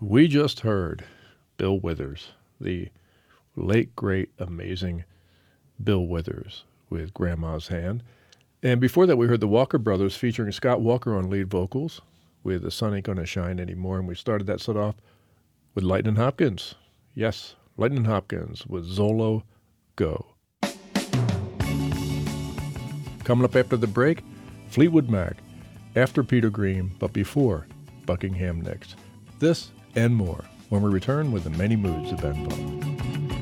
We just heard Bill Withers, the late, great, amazing Bill Withers with Grandma's Hand. And before that, we heard the Walker Brothers featuring Scott Walker on lead vocals with The Sun Ain't Gonna Shine Anymore. And we started that set off with Lightnin' Hopkins. Yes, Lightnin' Hopkins with Zolo Go. Coming up after the break, Fleetwood Mac, after Peter Green, but before Buckingham Nicks. This and more when we return with the many moods of Ben Folds.